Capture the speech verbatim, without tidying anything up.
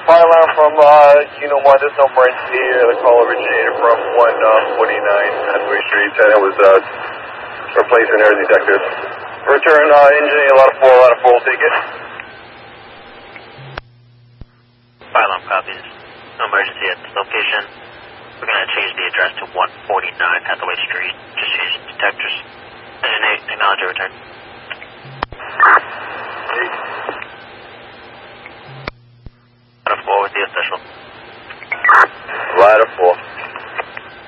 Fire alarm from, uh, you know what, there's no emergency. Uh, the call originated from one forty-nine Hathaway Street. And it was, uh, replacing air detectors. Return, uh, engine, a lot of full, a lot of full ticket. Fire alarm copies. No emergency at this location. We're going to change the address to one forty-nine Hathaway Street. Just change the detectors. Engine eight, acknowledge your return.